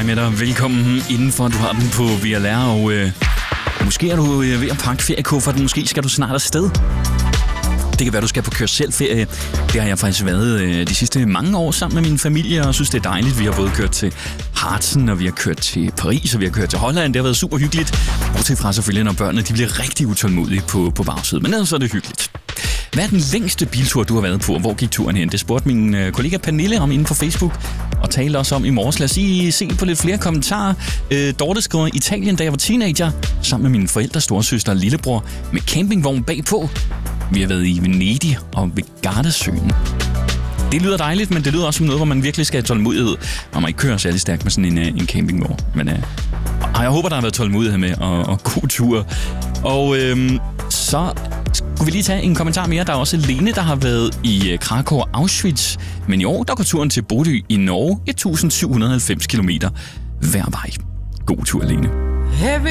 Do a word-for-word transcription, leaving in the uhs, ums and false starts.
dig med dig. Velkommen indenfor. Du har den på V L R, og øh, måske er du øh, ved at pakke feriekufferten. Måske skal du snart afsted. Det kan være, du skal på køre selv ferie. Det har jeg faktisk været øh, de sidste mange år sammen med min familie, og synes, det er dejligt. Vi har både kørt til Harzen, og vi har kørt til Paris, og vi har kørt til Holland. Det har været super hyggeligt. Bortset fra selvfølgelig, når børnene de bliver rigtig utålmodige på, på bagsiden. Men ellers er det hyggeligt. Hvad er den længste biltur, du har været på, og hvor gik turen hen? Det spurgte min øh, kollega Pernille om inde på Facebook, og talte også om i morges. Lad os lige se på lidt flere kommentarer. Øh, Dorte skriver, Italien, da jeg var teenager, sammen med mine forældre, storesøster og lillebror, med campingvogn bagpå. Vi har været i Venedig og ved Gardasøen. Det lyder dejligt, men det lyder også som noget, hvor man virkelig skal have tålmodighed, når man ikke kører særlig stærkt med sådan en, en campingvogn. Men øh, jeg håber, der har været tålmodighed med, og, og god tur. Og øh, så skulle vi lige tage en kommentar mere. Der er også Lene, der har været i Krakow og Auschwitz. Men i år, der går turen til Bodø i Norge et tusind syv hundrede og halvfems kilometer hver vej. God tur, Lene.